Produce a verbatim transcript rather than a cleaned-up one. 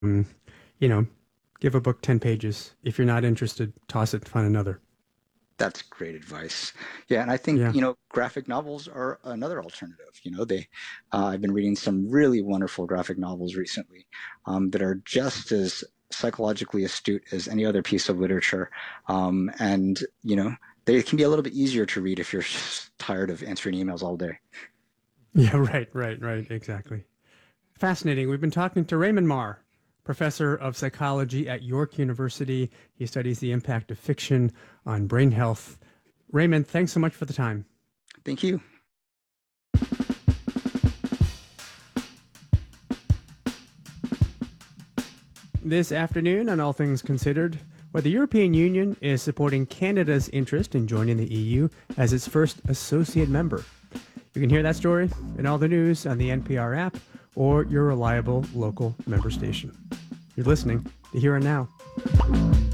um, you know, give a book ten pages. If you're not interested, toss it, find another. That's great advice. Yeah, and I think, Yeah. you know, graphic novels are another alternative. You know, they, uh, I've been reading some really wonderful graphic novels recently um, that are just as psychologically astute as any other piece of literature. Um, and, you know, they can be a little bit easier to read if you're tired of answering emails all day. Yeah, right, right, right. Exactly. Fascinating. We've been talking to Raymond Marr, professor of psychology at York University. He studies the impact of fiction on brain health. Raymond, thanks so much for the time. Thank you. This afternoon on All Things Considered, where the European Union is supporting Canada's interest in joining the E U as its first associate member. You can hear that story and all the news on the N P R app or your reliable local member station. You're listening to Here and Now.